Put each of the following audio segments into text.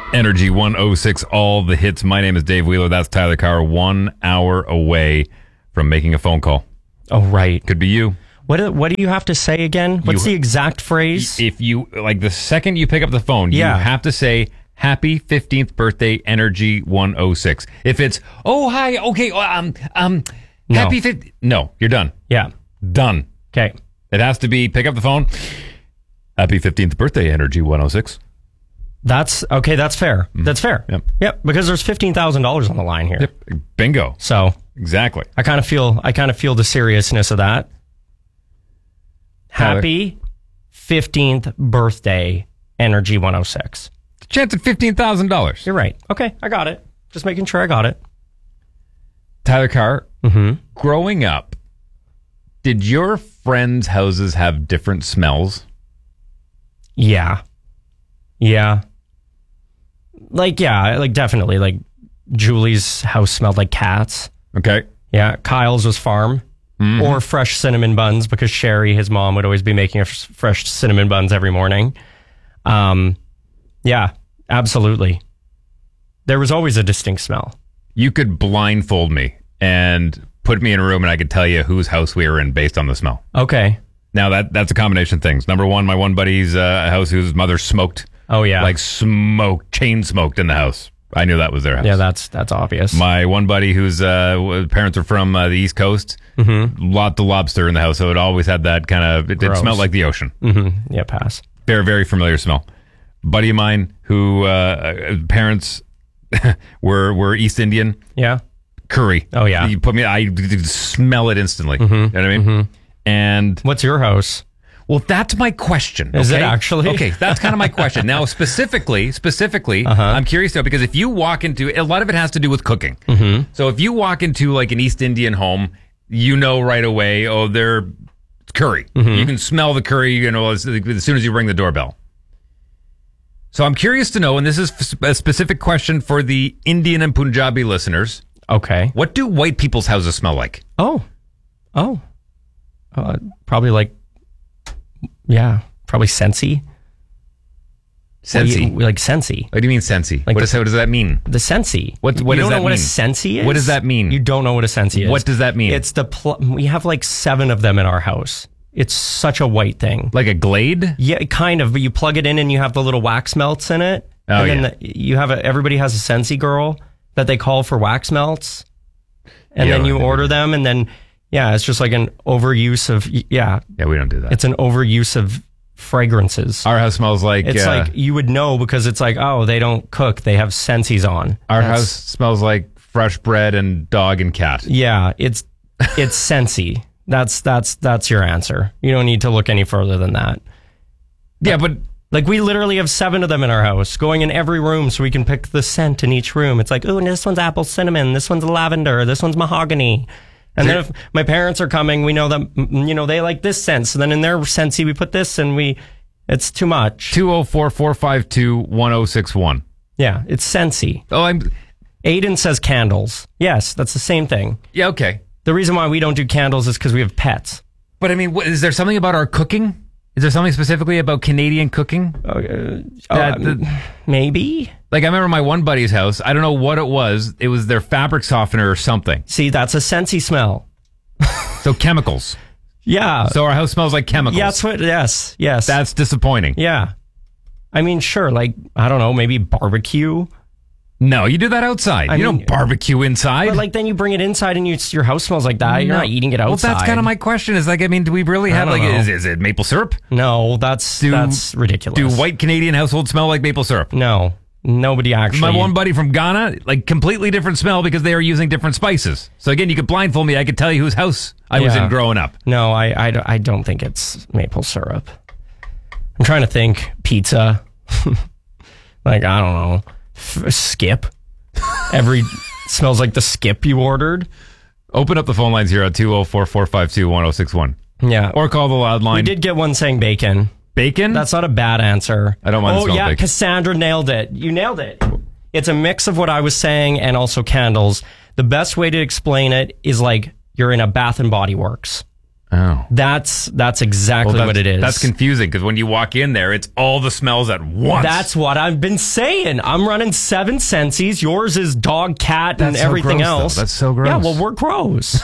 Energy 106, all the hits. My name is Dave Wheeler. That's Tyler Carr. 1 hour away from making a phone call. Oh, right. Could be you. What do you have to say again? What's the exact phrase? If you, like, the second you pick up the phone, you have to say, happy 15th birthday, Energy 106. If it's, oh, hi, okay, happy 15th. No, you're done. Yeah. Done. Okay. It has to be, pick up the phone, happy 15th birthday, Energy 106. That's okay. That's fair. That's fair. Yep. Because there's $15,000 on the line here. Yep. Bingo. So exactly. I kind of feel the seriousness of that. Happy 15th birthday, Energy 106. Chance at $15,000. You're right. Okay, I got it. Just making sure I got it. Tyler Carr. Growing up, did your friends' houses have different smells? Yeah. Like definitely. Like Julie's house smelled like cats. Okay. Yeah. Kyle's was farm or fresh cinnamon buns because Sherry, his mom, would always be making us fresh cinnamon buns every morning. Yeah, absolutely. There was always a distinct smell. You could blindfold me and put me in a room and I could tell you whose house we were in based on the smell. Okay. Now that's a combination of things. Number one, my one buddy's house whose mother smoked. Oh, yeah. Like chain smoked in the house. I knew that was their house. Yeah, that's obvious. My one buddy whose parents are from the East Coast, lot of lobster in the house, so it always had that kind of, it smelled like the ocean. Yeah, pass. Very, very familiar smell. Buddy of mine who parents were East Indian. Yeah. Curry. Oh, yeah. You put me, I smell it instantly. You know what I mean? And what's your house? Well, that's my question. Is it actually? Okay, that's kind of my question. Now, specifically, I'm curious though, because if you walk into, a lot of it has to do with cooking. So if you walk into like an East Indian home, you know right away, oh, they're curry. You can smell the curry, you know, as soon as you ring the doorbell. So I'm curious to know, and this is a specific question for the Indian and Punjabi listeners. Okay. What do white people's houses smell like? Probably like, yeah, probably Scentsy. Scentsy? Like Scentsy. What do you mean Scentsy? Like what does that mean? The Scentsy. What does that mean? You don't know what a Scentsy is? What does that mean? You don't know what a Scentsy is? What does that mean? It's we have like 7 of them in our house. It's such a white thing. Like a Glade? Yeah, kind of, but you plug it in and you have the little wax melts in it. Oh, and then you have everybody has a Scentsy girl that they call for wax melts. And then you order them and then, yeah, it's just like an overuse of, Yeah, we don't do that. It's an overuse of fragrances. Our house smells like... It's like, you would know because it's like, oh, they don't cook. They have Scentsy's on. Our house smells like fresh bread and dog and cat. Yeah, it's Scentsy. That's your answer. You don't need to look any further than that. Yeah, but... Like, we literally have 7 of them in our house, going in every room so we can pick the scent in each room. It's like, oh, this one's apple cinnamon, this one's lavender, this one's mahogany. And then if my parents are coming, we know that, you know, they like this scent. So then in their Scentsy, we put this and it's too much. 204-452-1061. Yeah, it's Scentsy. Oh, Aiden says candles. Yes, that's the same thing. Yeah, okay. The reason why we don't do candles is because we have pets. But I mean, is there something about our cooking? Is there something specifically about Canadian cooking? Maybe. Like, I remember my one buddy's house. I don't know what it was. It was their fabric softener or something. See, that's a Scentsy smell. So chemicals. Yeah. So our house smells like chemicals. Yeah, that's what. Yes. That's disappointing. Yeah. I mean, sure. Like, I don't know, maybe barbecue. No, you do that outside. You don't barbecue inside. But like, then you bring it inside and your house smells like that. You're not eating it outside. Well, that's kind of my question. Is like, I mean, do we really have like, is it maple syrup? No, that's ridiculous. Do white Canadian households smell like maple syrup? No, nobody actually. My one buddy from Ghana, like completely different smell because they are using different spices. So again, you could blindfold me. I could tell you whose house I was in growing up. No, I don't think it's maple syrup. I'm trying to think. Pizza. Like, I don't know. Skip. Smells like the skip you ordered. Open up the phone lines here at 204-452-1061. Yeah. Or call the loud line. We did get one saying bacon. Bacon? That's not a bad answer. I don't mind the smell of bacon. Cassandra nailed it. You nailed it. It's a mix of what I was saying and also candles. The best way to explain it is like you're in a Bath and Body Works. Oh. That's exactly what it is. That's confusing because when you walk in there, it's all the smells at once. That's what I've been saying. I'm running 7 Sensies. Yours is dog, cat, and That's so everything gross, else. though. That's so gross. Yeah, well, we're gross.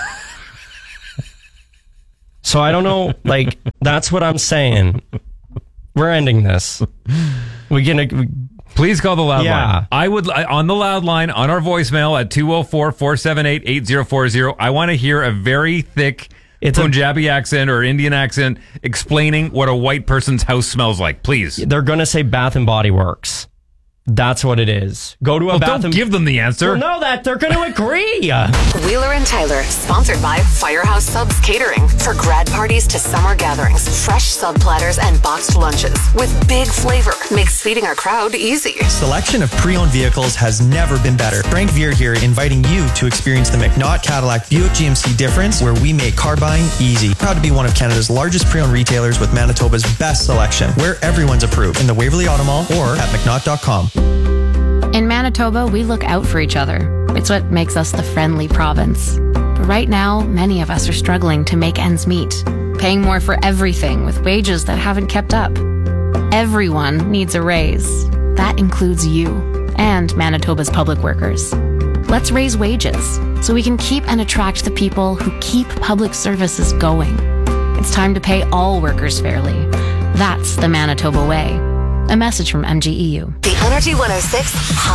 So I don't know. Like, that's what I'm saying. We're ending this. Please call the loud Yeah. line. I would on the loud line on our voicemail at 204-478-8040. I want to hear a very thick Punjabi accent or Indian accent explaining what a white person's house smells like. Please. They're going to say Bath and Body Works. That's what it is. Go to a Bath don't give them the answer. Well, no, that they're going to agree. Wheeler and Tyler, sponsored by Firehouse Subs Catering. For grad parties to summer gatherings, fresh sub platters and boxed lunches with big flavor makes feeding our crowd easy. Selection of pre-owned vehicles has never been better. Frank Veer here, inviting you to experience the McNaught Cadillac Buick GMC difference, where we make car buying easy. Proud to be one of Canada's largest pre-owned retailers with Manitoba's best selection, where everyone's approved, in the Waverley Auto Mall or at McNaught.com. In Manitoba, we look out for each other. It's what makes us the friendly province. But right now, many of us are struggling to make ends meet, paying more for everything with wages that haven't kept up. Everyone needs a raise. That includes you and Manitoba's public workers. Let's raise wages so we can keep and attract the people who keep public services going. It's time to pay all workers fairly. That's the Manitoba way. A message from MGEU. The Energy 106 Hot